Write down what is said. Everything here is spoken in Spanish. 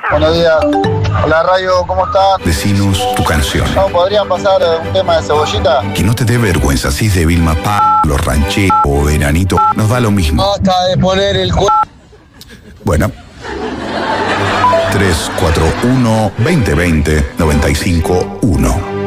Buenos días. Hola, Rayo, ¿cómo estás? Decinos tu canción. ¿No podrían pasar un tema de Cebollita? Que no te dé vergüenza, si es de Vilma Los Rancheros o Veranito, nos da lo mismo. Basta de poner el Bueno. 341 2020 951